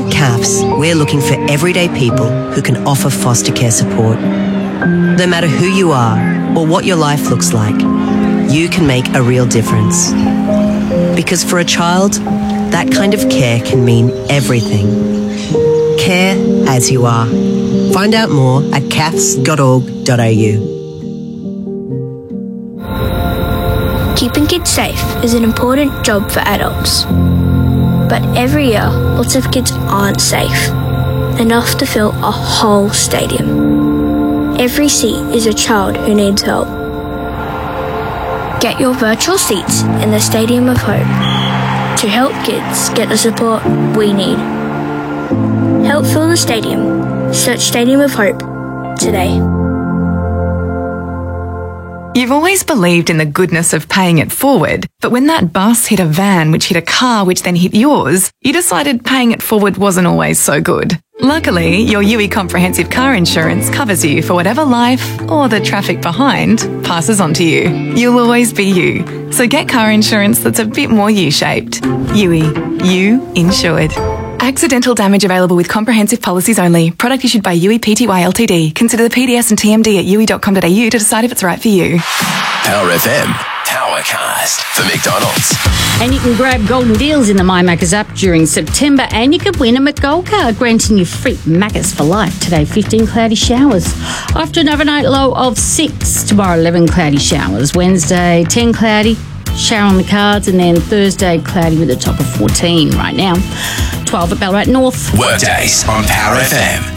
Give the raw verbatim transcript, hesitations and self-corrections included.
At C A F S, we're looking for everyday people who can offer foster care support. No matter who you are or what your life looks like, you can make a real difference. Because for a child, that kind of care can mean everything. Care as you are. Find out more at c a f s dot org dot a u. Keeping kids safe is an important job for adults. But every year, lots of kids aren't safe, enough to fill a whole stadium. Every seat is a child who needs help. Get your virtual seats in the Stadium of Hope to help kids get the support we need. Help fill the stadium. Search Stadium of Hope today. You've always believed in the goodness of paying it forward, but when that bus hit a van which hit a car which then hit yours, you decided paying it forward wasn't always so good. Luckily, your U I Comprehensive Car Insurance covers you for whatever life, or the traffic behind, passes on to you. You'll always be you. So get car insurance that's a bit more U-shaped. U I. You insured. Accidental damage available with comprehensive policies only. Product issued by U I Pty Ltd. Consider the P D S and T M D at u i dot com dot a u to decide if it's right for you. Power F M. Powercast for McDonald's. And you can grab golden deals in the My Maccas app during September, and you can win a McGold card, granting you free Maccas for life. Today, fifteen cloudy showers. After an overnight low of six. Tomorrow, eleven cloudy showers. Wednesday, ten cloudy. Shower on the cards, and then Thursday, cloudy with a top of fourteen right now. twelve at Ballarat North. Workdays on Power F M.